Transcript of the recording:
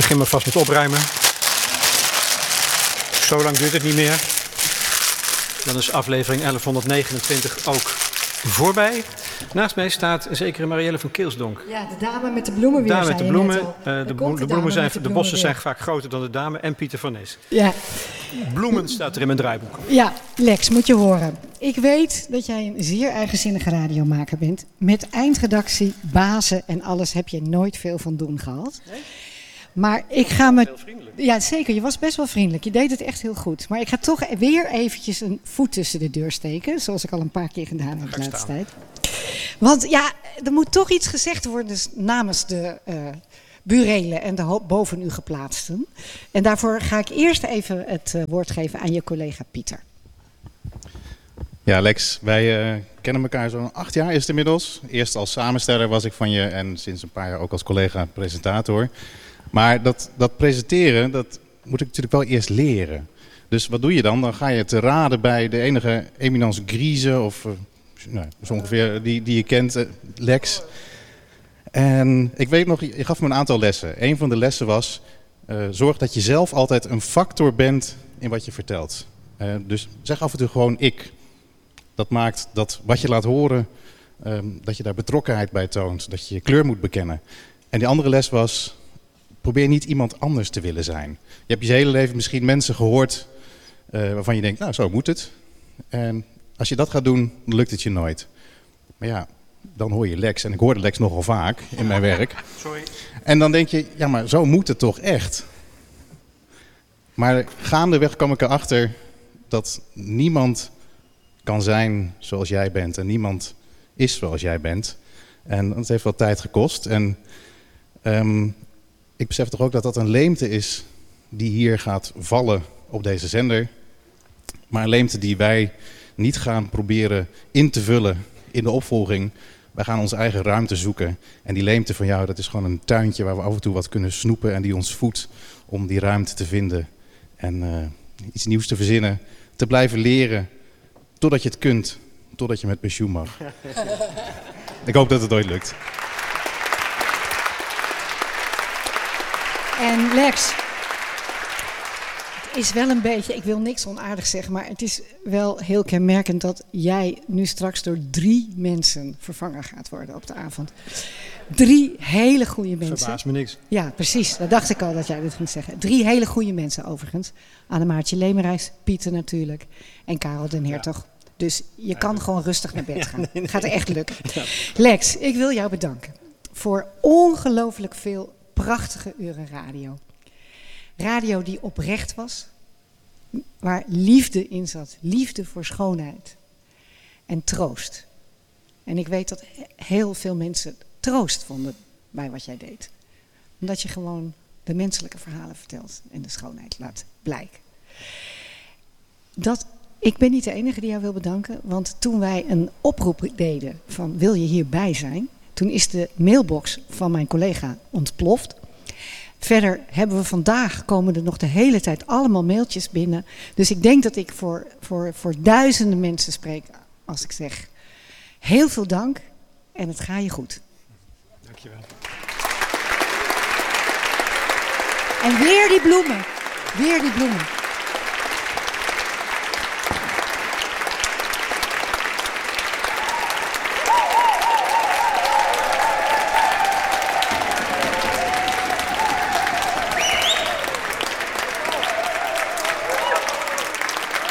begin maar vast met opruimen. Zo lang duurt het niet meer. Dan is aflevering 1129 ook voorbij. Naast mij staat een zekere Marielle van Keelsdonk. Ja, de dame met de bloemen weer. De dame met de bloemen. De bossen weer. zijn vaak groter dan de dame. En Pieter van Nes. Ja. Bloemen staat er in mijn draaiboek. Ja, Lex, moet je horen. Ik weet dat jij een zeer eigenzinnige radiomaker bent. Met eindredactie, bazen en alles heb je nooit veel van doen gehad. Nee? Maar ik ga me... Heel vriendelijk. Ja, zeker. Je was best wel vriendelijk. Je deed het echt heel goed. Maar ik ga toch weer eventjes een voet tussen de deur steken. Zoals ik al een paar keer gedaan heb de laatste tijd. Want ja, er moet toch iets gezegd worden namens de burelen en de boven u geplaatsten. En daarvoor ga ik eerst even het woord geven aan je collega Pieter. Ja, Lex, wij kennen elkaar zo'n 8 jaar is het inmiddels. Eerst als samensteller was ik van je en sinds een paar jaar ook als collega-presentator. Maar dat presenteren, dat moet ik natuurlijk wel eerst leren. Dus wat doe je dan? Dan ga je te raden bij de enige eminence grise of zo ongeveer die je kent, Lex. En ik weet nog, je gaf me een aantal lessen. Een van de lessen was, zorg dat je zelf altijd een factor bent in wat je vertelt. Dus zeg af en toe gewoon ik. Dat maakt dat wat je laat horen, dat je daar betrokkenheid bij toont. Dat je je kleur moet bekennen. En die andere les was, probeer niet iemand anders te willen zijn. Je hebt je hele leven misschien mensen gehoord waarvan je denkt, nou zo moet het. En als je dat gaat doen, dan lukt het je nooit. Maar ja, dan hoor je Lex. En ik hoorde Lex nogal vaak in mijn werk. Sorry. En dan denk je, ja maar zo moet het toch echt. Maar gaandeweg kwam ik erachter dat niemand kan zijn zoals jij bent. En niemand is zoals jij bent. En dat heeft wat tijd gekost. En ik besef toch ook dat dat een leemte is die hier gaat vallen op deze zender. Maar een leemte die wij niet gaan proberen in te vullen in de opvolging. Wij gaan onze eigen ruimte zoeken. En die leemte van jou, dat is gewoon een tuintje waar we af en toe wat kunnen snoepen. En die ons voedt om die ruimte te vinden. En iets nieuws te verzinnen. Te blijven leren. Totdat je het kunt. Totdat je met pensioen mag. Ik hoop dat het ooit lukt. En Lex, het is wel een beetje, ik wil niks onaardigs zeggen, maar het is wel heel kenmerkend dat jij nu straks door 3 mensen vervangen gaat worden op de avond. 3 hele goede mensen. Verbaast me niks. Ja, precies. Dat dacht ik al dat jij dit ging zeggen. 3 hele goede mensen overigens. Annemaartje Lemerijs, Pieter natuurlijk en Karel den Hertog. Ja. Dus je kan gewoon rustig naar bed gaan. Het gaat echt lukken. Ja. Lex, ik wil jou bedanken voor ongelooflijk veel prachtige uren radio. Radio die oprecht was, waar liefde in zat. Liefde voor schoonheid en troost. En ik weet dat heel veel mensen troost vonden bij wat jij deed. Omdat je gewoon de menselijke verhalen vertelt en de schoonheid laat blijken. Ik ben niet de enige die jou wil bedanken, want toen wij een oproep deden van wil je hierbij zijn, toen is de mailbox van mijn collega ontploft. Verder hebben we vandaag, komen er nog de hele tijd allemaal mailtjes binnen. Dus ik denk dat ik voor duizenden mensen spreek als ik zeg heel veel dank en het gaat je goed. Dankjewel. En weer die bloemen. Weer die bloemen.